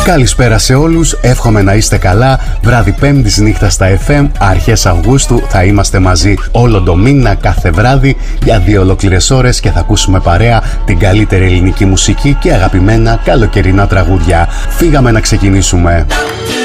Καλησπέρα σε όλους, εύχομαι να είστε καλά. Βράδυ Πέμπτης νύχτα στα FM, αρχές Αυγούστου θα είμαστε μαζί όλο το μήνα, κάθε βράδυ για 2 ολόκληρες ώρες και θα ακούσουμε παρέα την καλύτερη ελληνική μουσική και αγαπημένα καλοκαιρινά τραγούδια. Φύγαμε να ξεκινήσουμε.